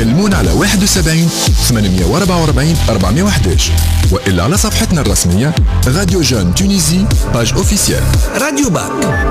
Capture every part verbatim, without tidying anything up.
كلمونا على واحد وسبعين ثمانمية وأربعة وأربعين أربعمية وأحد عشر وإلا على صفحتنا الرسمية راديو جون تونيزي باج اوفيسيال. راديو باك.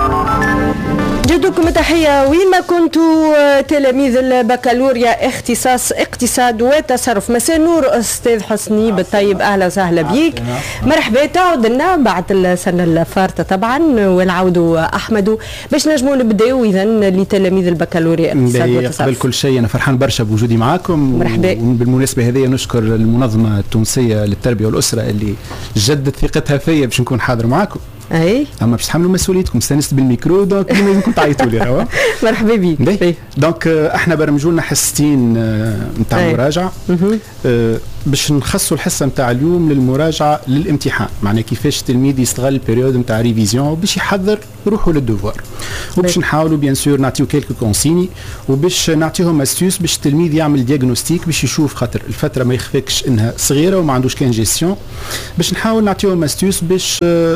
جدكم تحية وين ما كنتوا تلاميذ البكالوريا اختصاص اقتصاد وتصرف. مساء النور أستاذ حسني بالطيب، أهلا وسهلا بيك. مرحبا. تعود لنا بعد السنة الفارطة طبعا والعودوا أحمد باش نجموا نبداو إذا لتلاميذ البكالوريا اقتصاد وتصرف. قبل كل شيء أنا فرحان برشا بوجودي معاكم. مرحبا. وبالمناسبة هذه نشكر المنظمة التونسية للتربية والأسرة اللي جدت ثقتها فيا باش نكون حاضر معاكم. اي اما باش تحملوا مسؤوليتكم. استانست بالميكرو دونك لازم كنت تعيطوا لي راه. مرحبا بك. دونك احنا برمجوا لنا حصتين نتاع مراجعه باش نخصوا الحصه نتاع اليوم للمراجعه للامتحان، معناها كيفاش التلميذ يستغل البيريود نتاع ريفيزيون باش يحضر روحه للدوفوار، وباش نحاولوا بيان سور نعطيو كيلكو كونسيني وباش نعطيهم استيوس باش التلميذ يعمل دياغنوستيك باش يشوف، خاطر الفتره ما يخفيكش انها صغيره وما عندوش كان جيستيون، باش نحاول نعطيهم استيوس باش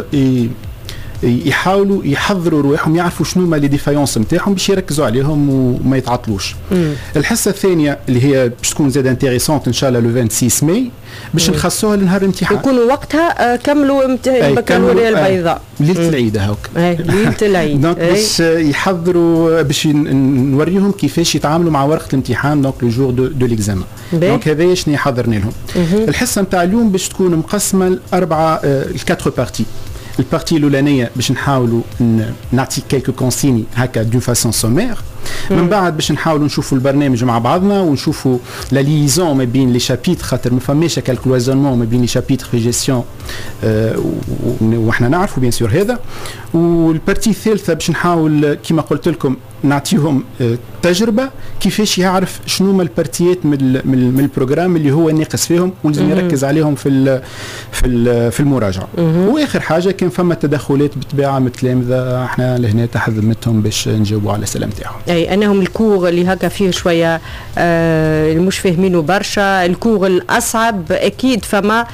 يحاولوا يحضروا روحهم يعرفوا شنو ما لي ديفايونس نتاعهم باش يركزوا عليهم وما يتعطلوش. مم. الحصه الثانيه اللي هي باش تكون زاد انتريسونت ان شاء الله لو ستة وعشرين ماي باش نخصوها لنهار الامتحان، يكونوا وقتها كملوا البكالوريا البيضاء ليله العيد هاك ليله العيد. دونك باش يحضروا باش نوريهم كيفاش يتعاملوا مع ورقه الامتحان دونك لو جور دو دو ليكزامان. دونك هذا شنو حضرنا لهم. الحصه نتاع اليوم باش تكون مقسمه لاربعه الكاتر بارتي. البارتي الاولانيه باش نحاولوا نعطي كيلكو كونسيني هكا دون فاسون سومير، من بعد باش نحاولوا نشوفوا البرنامج مع بعضنا ونشوفوا لا ليزون ما بين لي شابيتر، خاطر ما فماش هكا الكلوازونمون ما بين لي شابيتر في جيستيون أه وحنا نعرفوا بيان سور هذا. والبارتي الثالثه باش نحاول كما قلت لكم نعطيهم أه تجربه كيفاش يعرف شنو ما البارتيات من من البروجرام اللي هو ناقص فيهم ولازم يركز عليهم في ال في ال في المراجعه. واخر حاجه كان فما تدخلات بالطبيعه من التلامذه احنا لهنا تحت ذمتهم باش نجاوبوا على السلام تاعهم. اي انهم الكور اللي هكا فيه شويه آه مش فاهمينه برشا، الكور الاصعب اكيد فما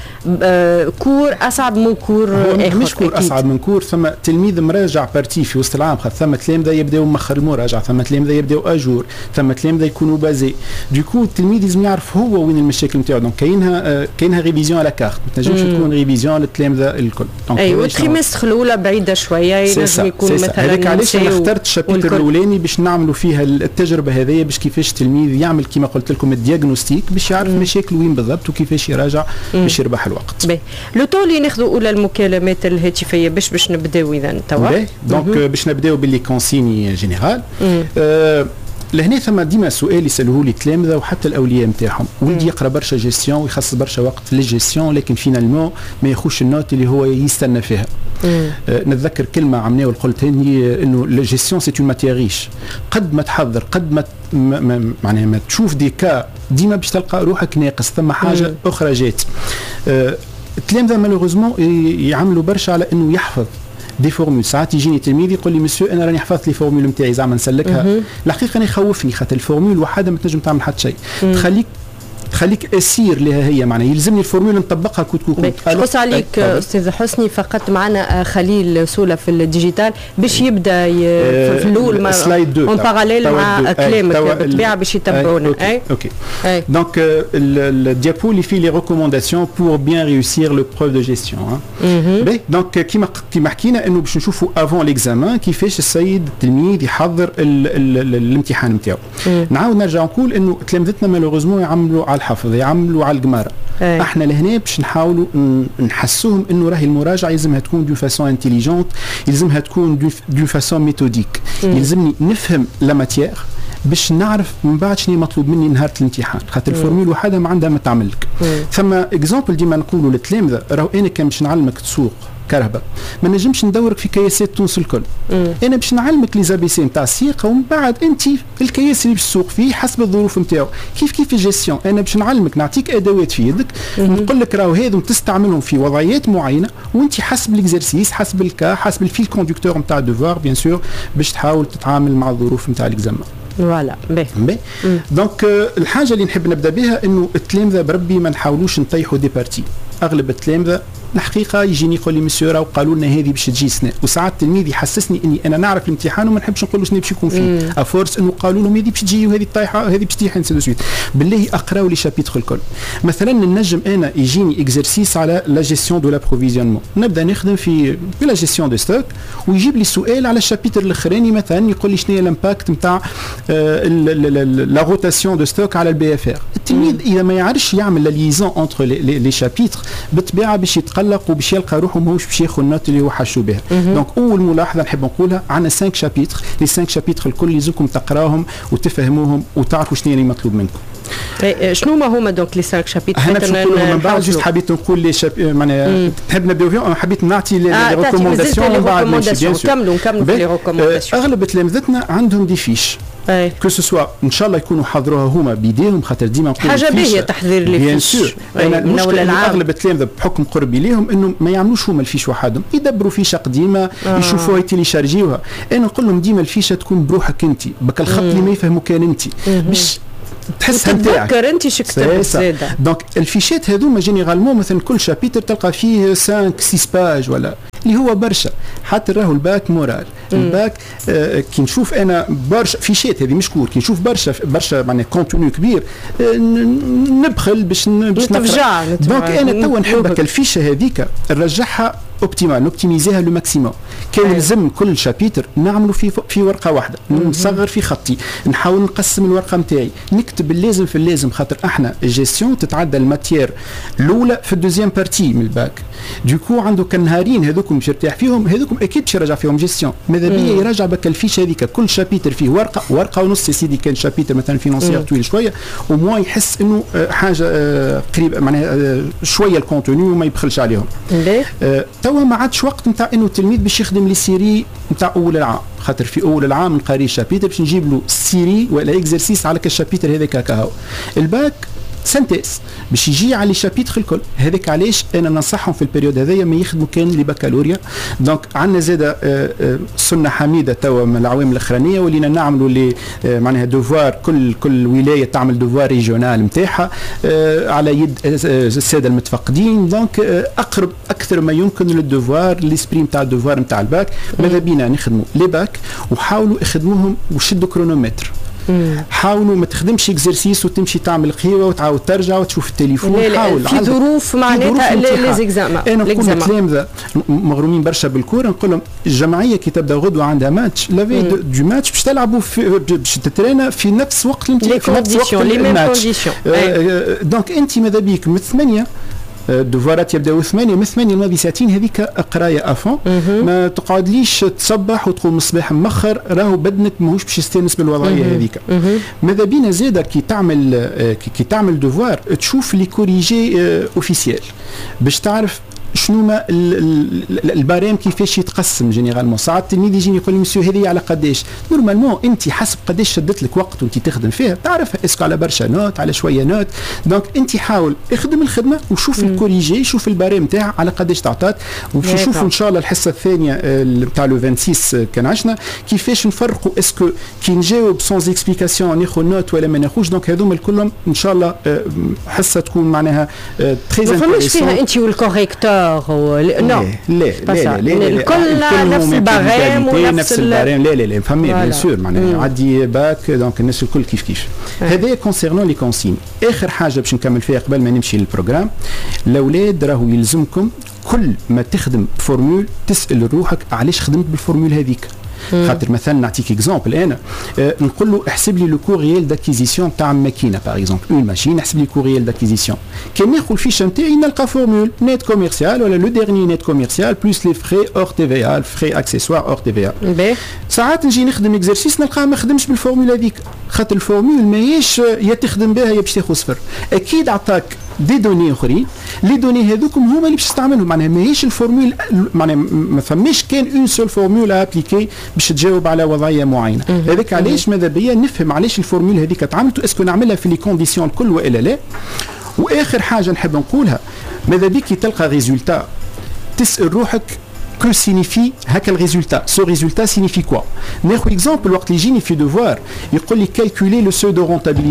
آه كور اصعب من كور اخر. مش كور أكيد. اصعب من كور، ثم تلميذ مراجع بارتي في وسط العام، خاطر ثم تلامذه يبداو مخر المراجعه، ثم تلامذه يبداو اجور، ثم تلامذه يكونوا بازي. دوكو التلميذ لازم يعرف هو وين المشاكل نتاعو. دونك كاينها آه كاينها ريفيزيون على كارت، ما تنجمش تكون ريفيزيون للتلامذه الكل. اي والتريمستر الاولى بعيده شويه ينجم يكون مثلا. هذاك علاش انا اخترت الشابيتر الاولاني باش نعملوا فيها التجربه هذه باش كيفاش التلميذ يعمل كما قلت لكم الدياغنوستيك باش يعرف مشاكل وين بالضبط وكيفاش يراجع باش يربح الوقت. باهي لو طول اللي ناخذوا اولى المكالمات الهاتفيه باش باش نبداو اذا توا. دونك باش نبداو باللي كونسيني جينيرال. آه لهنا ثم ديما سؤال يسالوه لي التلامذه وحتى الاولياء نتاعهم، ولدي يقرا برشا جيستيون ويخصص برشا وقت للجيستيون لكن فينالمون ما يخش النوت اللي هو يستنى فيها. آه نتذكر كلمه عمناها وقلتها هي انه الجيستيون سي اون ماتيير ريش، قد ما تحضر قد ما معناها ما تشوف دي كا ديما باش تلقى روحك ناقص ثم حاجه مم. اخرى جات. آه التلامذه مالوغوزمون يعملوا برشا على انه يحفظ دي فورمول. ساعات يجيني تلميذ يقول لي مسيو انا راني حفظت لي فورمول نتاعي زعما نسلكها. الحقيقه انا يخوفني خاطر الفورمول وحده ما تنجم تعمل حتى شيء، تخليك تخليك اسير لها هي، معناها يلزمني الفورمول نطبقها كنت كنت. قص عليك استاذ حسني، فقط معنا خليل سوله في الديجيتال باش يبدا في الاول اون باراليل مع كلامك بالطبيعه باش يتبعونا. اي اوكي دونك الديابو اللي فيه لي ريكومونداسيون بور بيان ريوسير لو بروف دو جيستيون. باهي دونك كيما كيما حكينا انه باش نشوفوا افون ليكزامان كيفاش السيد التلميذ يحضر الامتحان نتاعو. نعاود نرجع نقول انه تلامذتنا مالوغوزمون يعملوا على الحفظ يعملوا على القماره. احنا لهنا باش نحاولوا نحسوهم انه راهي المراجعه يلزمها تكون دو فاسون انتيليجونت، يلزمها تكون دو فاسون ميثوديك، يلزمني نفهم لا ماتيير باش نعرف من بعد شنو مطلوب مني نهار الامتحان، خاطر الفورمول وحده ما عندها ما تعمل لك. ثم اكزامبل ديما نقولوا للتلامذه راهو انا كان باش نعلمك تسوق كهرباء ما نجمش ندورك في كياسات تونس الكل. مم. انا باش نعلمك لي زابيسي نتاع السياقه ومن بعد انت الكياس اللي باش تسوق فيه حسب الظروف نتاعو. كيف كيف الجيستيون انا باش نعلمك نعطيك ادوات في يدك نقول لك راهو هذو تستعملهم في وضعيات معينه وانت حسب الاكزرسيس حسب الكا حسب الفيل كوندكتور نتاع الدوفوار بيان سور باش تحاول تتعامل مع الظروف نتاع الاكزامان. فوالا باهي دونك الحاجه اللي نحب نبدا بها انه التلامذه بربي ما نحاولوش نطيحوا دي بارتي. اغلب التلامذه الحقيقه يجيني يقول لي مسيو راه قالوا لنا هذه باش تجي سنه، وساعات التلميذ يحسسني اني انا نعرف الامتحان وما نحبش نقول له شنو باش يكون فيه افورس انه قالوا لهم هذه باش تجي وهذه طايحه وهذه باش تيحن سي دو سويت. بالله اقراوا لي شابيتر الكل. مثلا النجم انا يجيني اكزرسيس على لا جيستيون دو لابروفيزيونمون، نبدا نخدم في في لا جيستيون دو ستوك ويجيب لي سؤال على الشابيتر الاخراني مثلا يقول لي شنو هي الامباكت نتاع لا روتاسيون دو ستوك على البي اف ار. التلميذ اذا ما يعرفش يعمل لا ليزون انتر لي شابيتر بالطبيعه باش يتقلق وباش يلقى روحه ماهوش باش ياخذ النوت اللي هو حاشو بها. دونك اول ملاحظه نحب نقولها عندنا خمسة شابيتر، لي خمسة شابيتر الكل لازمكم تقراوهم وتفهموهم وتعرفوا شنو اللي مطلوب منكم. شنو ما هما دونك لي خمسة شابيتر؟ انا باش نقولهم من بعد، جست حبيت نقول لي شاب... معناها تحب نبداو فيهم، انا حبيت نعطي لي آه ريكومونداسيون من بعد نمشي. نكملوا نكملوا في لي ريكومونداسيون. اغلب تلامذتنا عندهم دي فيش كو سو سوا ان شاء الله يكونوا حضروها هما بيديهم، خاطر ديما نقول حاجه باهيه تحضير لي فيش. انا المشكله اغلب التلامذه بحكم قربي ليهم انه ما يعملوش هما الفيش وحدهم، يدبروا فيشه قديمه آه. يشوفوها يتيليشارجيوها. انا نقول لهم ديما الفيشه تكون بروحك انت، بك الخط اللي ما يفهموا كان انت باش تحسها نتاعك تذكر انت شكتب زاده. دونك الفيشات هذوما جينيرالمون مثلا كل شابيتر تلقى فيه خمسة ستة باج ولا اللي هو برشا. حتى راهو الباك مورال الباك آه كي نشوف انا برشا فيشات هذه مشكور، كي نشوف برشا برشا معناها كونتوني كبير آه نبخل باش باش نرجع. دونك انا توا نحبك الفيشه هذيك نرجعها اوبتيمال نوبتيميزيها لو ماكسيموم. كان لازم كل شابيتر نعملوا في في ورقه واحده، نصغر في خطي، نحاول نقسم الورقه نتاعي، نكتب اللازم في اللازم، خاطر احنا الجيستيون تتعدى الماتير الاولى في الدوزيام بارتي من الباك. دوكو عنده كنهارين هذوكم باش يرتاح فيهم، هذوكم اكيد باش يراجع فيهم جيستيون. ماذا بيا يراجع بك الفيش هذيك كل شابيتر فيه ورقه ورقه ونص يا سيدي، كان شابيتر مثلا فينانسيير طويل شويه وموا يحس انه حاجه قريبه معناها شويه الكونتوني وما يبخلش عليهم. توا ما عادش وقت نتاع انه التلميذ باش يخدم لي سيري نتاع اول العام، خاطر في اول العام نقري شابيتر باش نجيب له سيري ولا اكزرسيس على كالشابيتر هذاك هكاهو. الباك سنتيس باش يجي على الشابيتر الكل هذاك. علاش انا ننصحهم في البريود هذايا ما يخدموا كان لي بكالوريا. دونك عندنا زاده سنه حميده توا من العوام الاخرانيه ولينا نعملوا لي معناها دوفوار، كل كل ولايه تعمل دوفوار ريجونال نتاعها على يد الساده المتفقدين. دونك اقرب اكثر ما يمكن للدوفوار ليسبري نتاع الدوفوار نتاع الباك. ماذا بينا نخدموا لي باك وحاولوا يخدموهم وشدوا كرونومتر. حاولوا ما تخدمش اكزرسيس وتمشي تعمل قهوه وتعاود ترجع وتشوف التليفون. حاول في ظروف معناتها لي زيكزامان. انا نقول للتلامذه مغرومين برشا بالكوره، نقول لهم الجمعيه كي تبدا غدوه عندها ماتش لافي دو ماتش باش تلعبوا باش تترينا في نفس وقت الامتحان في نفس وقت الماتش. دونك انت ماذا بيك من ثمانيه الدوفارات يبداو ثمانية من ثمانية الماضي ساعتين هذيك قرايه افون. ما تقعدليش تصبح وتقول مصباح مخر، راهو بدنك ماهوش باش يستانس بالوضعيه هذيك. ماذا بينا زاده كي تعمل كي تعمل دوفوار تشوف لي كوريجي اوفيسيال باش تعرف شنو ما البرام كيفاش يتقسم جينيرالمون. ساعات التلميذ يجيني يقول لي مسيو هذه على قداش؟ نورمالمون انت حسب قداش شدت لك وقت وانت تخدم فيها تعرف اسكو على برشا نوت على شويه نوت. دونك انت حاول اخدم الخدمه وشوف الكوريجي، شوف البرام تاعها على قداش تعطات. وباش نشوفوا ان شاء الله الحصه الثانيه نتاع لو ستة وعشرين كان عشنا كيفاش نفرقوا اسكو كي نجاوب سونز اكسبليكاسيون ناخذ نوت ولا ما ناخذش. دونك هذوما الكلهم ان شاء الله حصه تكون معناها تري انتريسون. ما فماش فيها انت والكوريكتور نو لا لا لا لا الكل نفس البرام ونفس البرام. لا لا لا فهمي بيان سور معناها عدي باك. دونك الناس الكل كيف كيف. هذا كونسيرنون لي كونسين. اخر حاجه باش نكمل فيها قبل ما نمشي للبروغرام، الاولاد راهو يلزمكم كل ما تخدم فورمول تسال روحك علاش خدمت بالفورمول هذيك. خاطر مثلا نعطيك اكزومبل انا أه نقول له احسب لي لو كورييل داكيزيسيون تاع ماكينه باغ اكزومبل اون ماشين، احسب لي كورييل داكيزيسيون. كي ناخذ الفيش نتاعي نلقى فورمول نت كوميرسيال ولا لو ديرني نت كوميرسيال بلس لي فري اور تي في ا فري اكسسوار اور تي في ا. ساعات نجي نخدم اكزرسيس نلقاه ما خدمش بالفورمول هذيك، خاطر الفورمول ماهيش يا تخدم بها يا باش تاخذ صفر. اكيد عطاك دي دوني اخرين، لي دوني هذوكم هما اللي باش تستعملهم. معناها ماهيش الفورمول معناها ما فماش كان اون سول فورمول ابليكي باش تجاوب على وضعيه معينه. هذاك علاش ماذا بيا نفهم علاش الفورمول هذيك تعملت، اسكو نعملها في لي كونديسيون الكل والا لا. واخر حاجه نحب نقولها، ماذا بيك تلقى ريزولتا تسال روحك que signifie هكا الريزولتا. سو ريزولتا signifie quoi؟ ناخذ اكزومبل وقت اللي يجيني في دوفوار يقول لي كالكولي لو سو دو رونتابيليتي.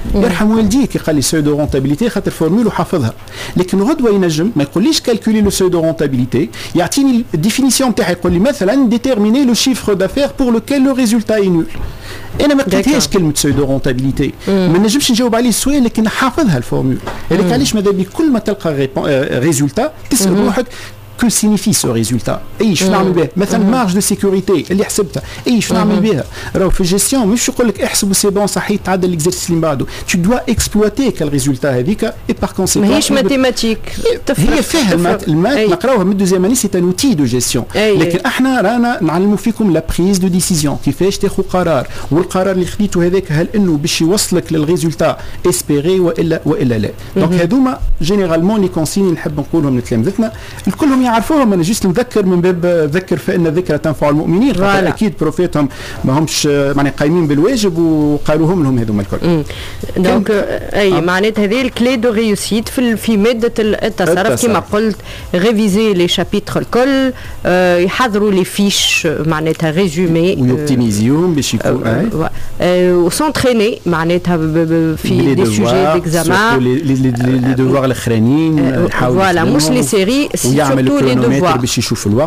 يرحم والديك كي قال لي سوي دو رونتابيليتي خاطر فورمول وحافظها، لكن غدوه ينجم ما يقوليش كالكولي لو سوي دو رونتابيليتي، يعطيني الديفينيسيون تاعي يقول لي مثلا ديتيرميني لو شيفر دافير بور لوكيل لو ريزولتا اي نول. انا ما قلتهاش كلمه سوي دو رونتابيليتي، ما نجمش نجاوب عليه السؤال لكن حافظها الفورمول. هذاك علاش ماذا بي كل ما تلقى ريزولتا تسال روحك que signifie ce résultat اي شنو نعمل به مثلا مارج دو سيكوريتي اللي حسبتها اي شنو نعمل بها. راهو في الجيستيون مش يقول لك احسب سي بون صحيح تعدل الاكزرسيس اللي بعده، tu dois exploiter quel résultat هذيك اي بار كونسيكونس ماهيش ماتيماتيك هي فيها المات المات نقراوها من دوزيام اني سي ان اوتي دو جيستيون، لكن احنا رانا نعلموا فيكم لا بريز دو ديسيزيون كيفاش تاخذ قرار، والقرار اللي خديته هذاك هل انه باش يوصلك للريزولتا اسبيري والا والا لا. دونك هذوما جينيرالمون لي كونسيني نحب نقولهم لتلامذتنا الكلهم يعرفوهم. انا جيت نذكر من باب ذكر فان الذكرى تنفع المؤمنين، خاطر اكيد بروفيتهم ما همش معني قايمين بالواجب وقالوهم لهم هذوما الكل. دونك اي معناتها هذه الكلي دو ريوسيت في في ماده التصرف كما قلت ريفيزي لي شابيتر الكل، آه يحضروا لي فيش معناتها ريزومي ويوبتيميزيوم باش يكون وسونتريني معناتها في دي سوجي ديكزامان لي دوفوار الاخرانيين فوالا مش لي سيري سورتو لي دوفوار باش يشوف الوقت.